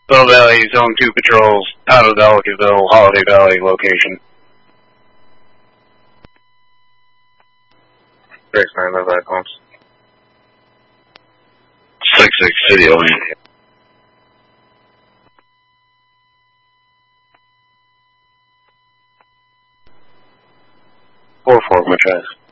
Bell Valley, Zone 2 patrols out of the Ellicottville, Holiday Valley location. 6-9, those icons. 6-6, City Lane. 4-4, Matrix.